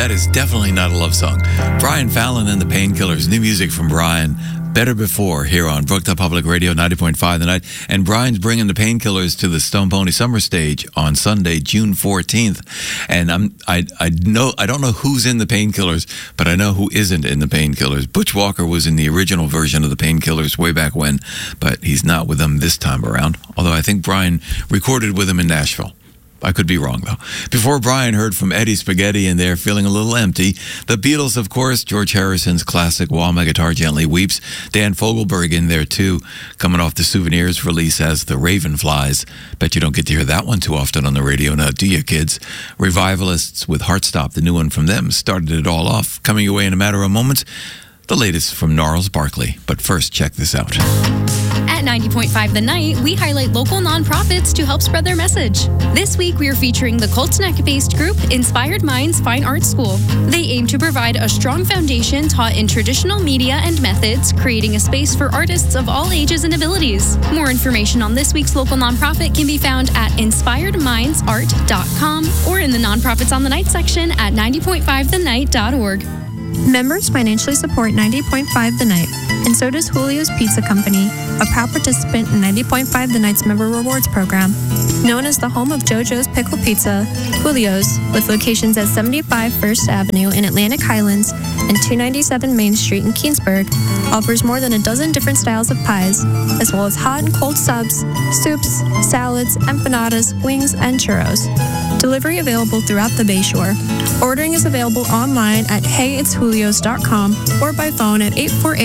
that is definitely not a love song. Brian Fallon and the Painkillers. New music from Brian. Better Before here on Brooktop Public Radio 90.5 The Night. And Brian's bringing the Painkillers to the Stone Pony Summer Stage on Sunday, June 14th. And I don't know who's in the Painkillers, but I know who isn't in the Painkillers. Butch Walker was in the original version of the Painkillers way back when, but he's not with them this time around. Although I think Brian recorded with them in Nashville. I could be wrong, though. Before Brian heard from Eddie Spaghetti and they're feeling a little empty. The Beatles, of course, George Harrison's classic While My Guitar Gently Weeps. Dan Fogelberg in there, too, coming off the Souvenirs release as The Raven Flies. Bet you don't get to hear that one too often on the radio now, do you, kids? Revivalists with Heartstop, the new one from them, started it all off. Coming your way in a matter of moments, the latest from Gnarls Barkley. But first, check this out. At 90.5 The Night, we highlight local nonprofits to help spread their message. This week, we are featuring the Colts Neck-based group Inspired Minds Fine Arts School. They aim to provide a strong foundation taught in traditional media and methods, creating a space for artists of all ages and abilities. More information on this week's local nonprofit can be found at inspiredmindsart.com or in the Nonprofits on the Night section at 90.5thenight.org. Members financially support 90.5 The Night, and so does Julio's Pizza Company, a proud participant in 90.5 The Night's Member Rewards Program. Known as the home of JoJo's Pickle Pizza, Julio's, with locations at 75 First Avenue in Atlantic Highlands and 297 Main Street in Keansburg, offers more than a dozen different styles of pies, as well as hot and cold subs, soups, salads, empanadas, wings, and churros. Delivery available throughout the Bayshore. Ordering is available online at heyitsjulios.com or by phone at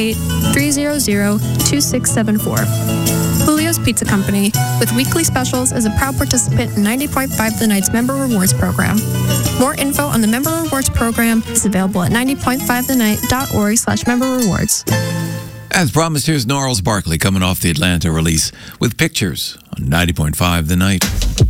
848-300-2674. Julio's Pizza Company, with weekly specials, is a proud participant in 90.5 The Night's Member Rewards Program. More info on the Member Rewards Program is available at 90.5thenight.org/member rewards. As promised, here's Gnarls Barkley coming off the Atlanta release with Pictures on 90.5 The Night.